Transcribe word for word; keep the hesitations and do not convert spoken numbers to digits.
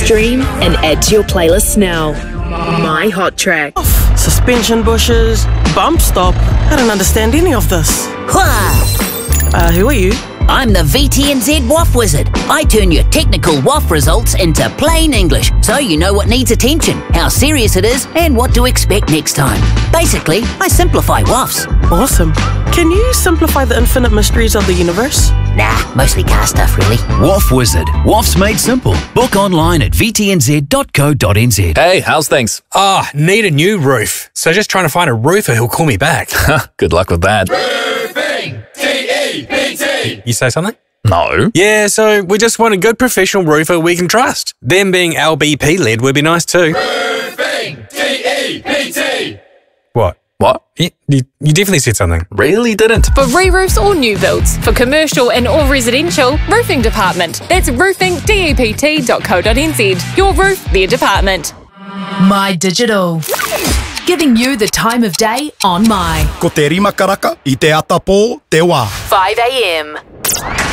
Stream and add to your playlist now. My Hot Track. Suspension bushes, bump stop. I don't understand any of this. Uh, who are you? I'm the V T N Z W A F Wizard. I turn your technical W A F results into plain English, so you know what needs attention, how serious it is, and what to expect next time. Basically, I simplify W A Fs. Awesome. Can you simplify the infinite mysteries of the universe? Nah, mostly car stuff, really. W A F Wizard. W A Fs made simple. Book online at v t n z dot co dot n z. Hey, how's things? Ah, oh, need a new roof. So just trying to find a roofer who'll call me back. Good luck with that. Roofing! T E P T! You say something? No. Yeah, so we just want a good professional roofer we can trust. Them being L B P-led would be nice too. Roofing! T E P T! What? What? You, you, you definitely said something. Really didn't. For re-roofs or new builds, for commercial and or residential, roofing department. That's roofing dept dot co dot n z. Your roof, their department. My Digital. Giving you the time of day on My. Ko te rima karaka, I te ata pō, te wā. five a.m.